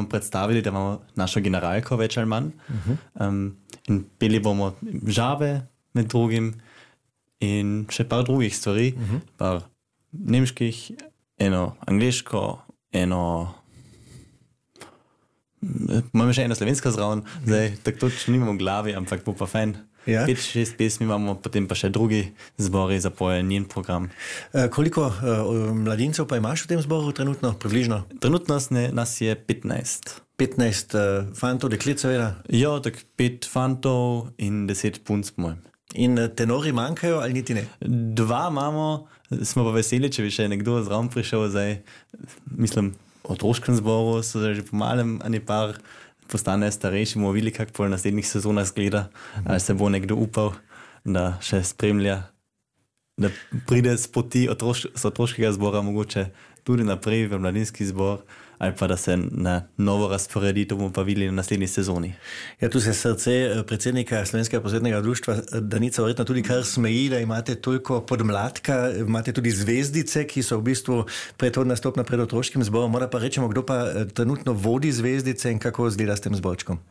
predstavili, da imamo našo generalko več ali manj. In peli bomo žabe med drugim in še par drugih stvari, par nemških, eno angliško, imamo še eno slovensko zraven, zdaj tako točno nimamo v glavi, ampak bo pa fajn. 5-6 pesmi imamo, potem pa še drugi zbori za njen program. Koliko mladincev pa imaš v tem zboru trenutno, približno? Trenutno nas je 15. 15 fantov, deklic seveda? Ja, tak 5 fantov in 10 punc po mojem. In tenori manjkajo ali niti ne? 2 imamo, smo pa veseli, če bi še nekdo zraven prišel, zdaj mislim, v otroškem zboru so že po malem ani par postanejo starejši, bomo videli, kako po naslednjih sezonah zgleda, ali se bo nekdo upal, da še spremlja, da pride z poti z otroškega zbora mogoče tudi naprej v mladinski zbor, ali pa da se na novo razporedi, to bomo pa videli na naslednji sezoni. Ja, tu se srce predsednika Slovenskega prosvetnega društva Danica verjetno tudi kar smeji, da imate toliko podmladka, imate tudi zvezdice, ki so v bistvu predhodna stopna pred otroškim zborom. Mora pa rečemo, kdo pa trenutno vodi zvezdice in kako zgleda s tem zborčkom?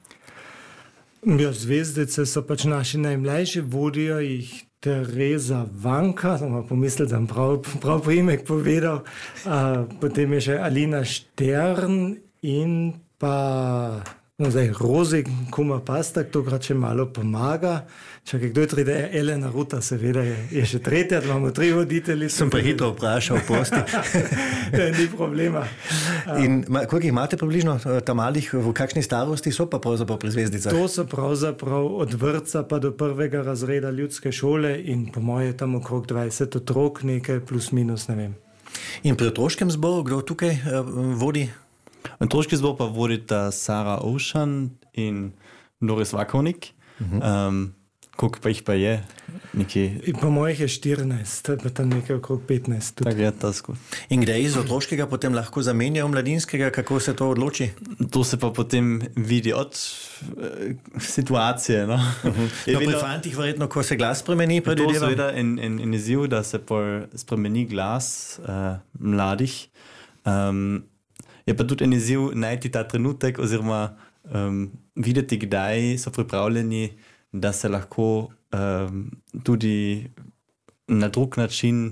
Ja, zvezdice so pač naši najmlajši, vodijo jih Tereza Vanka, sem pa pomislil, da sem prav priimek povedal. Potem je še Alina Štern in pa Rozi Kuma Pastak, tokrat še malo pomaga. Čakaj, kdo je tretja? Elena Ruta, seveda je še tretja, da imamo 3 voditelji. Sem prehitro vprašal, prosti. Ni problema. In koliko imate približno tam malih, v kakšni starosti so pa pravzaprav pri zvezdicah? To so pravzaprav od vrtca pa do 1. razreda ljudske šole in po moje tam okrog 20 otrok, nekaj plus minus, ne vem. In pri otroškem zboru, kdo tukaj vodi? Otroški zbor pa vodita Sara Ocean in Doris Vakovnik. Koliko pa jih pa je? Po mojih je 14, pa tam nekaj okrog 15. Tako je, tasko. In kdaj iz otroškega potem lahko zamenjajo mladinskega? Kako se to odloči? To se pa potem vidi od situacije. No? Pri fantih verjetno, ko se glas spremeni? To je seveda en izziv, da se spremeni glas mladih. Je pa tudi en izziv najti ta trenutek oziroma videti, kdaj so pripravljeni, da se lahko tudi na drug način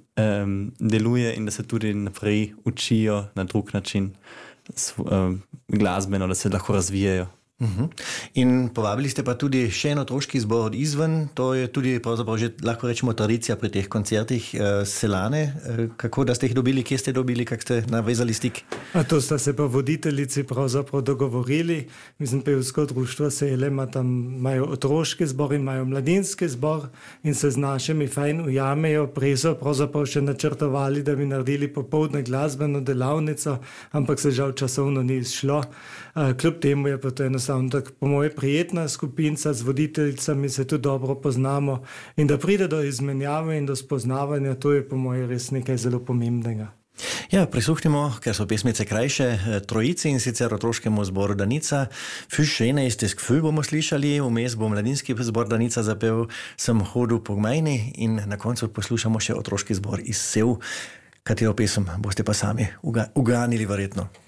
deluje in da se tudi naprej učijo na drug način glasbeno, da se lahko razvijajo. In povabili ste pa tudi še en otroški zbor izven, to je tudi pravzaprav že lahko rečemo tradicija pri teh koncertih Selane. Kako da ste jih dobili, kje ste dobili, kako ste navezali stik? To sta se pa voditeljici pravzaprav dogovorili. Mislim, pevsko društvo Sele imajo otroški zbor in imajo mladinski zbor in se z našimi fajn ujamejo. Prej so pravzaprav še načrtovali, da bi naredili popoldne glasbeno delavnico, ampak se žal časovno ni izšlo. Kljub temu je pa to enostavno tako po moje prijetna skupinca, z voditeljicami se tudi dobro poznamo in da pride do izmenjave in do spoznavanja, to je po moje res nekaj zelo pomembnega. Ja, prisluhnimo, ker so pesmice krajše, trojici in sicer otroškemu zboru Danica. Für schöne ist das Gefühl bomo slišali, vmes bo mladinski zbor Danica zapel Sem hodil po gmajni in na koncu poslušamo še otroški zbor iz Sev, katero pesem boste pa sami uganili verjetno.